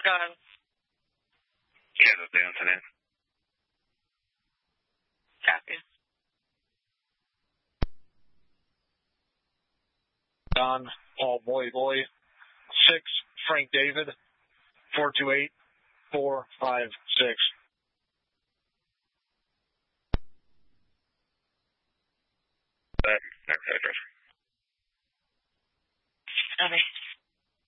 Gone. Yeah, the day on today. Copy. Don, Paul Boy, 6, Frank David, 428-456.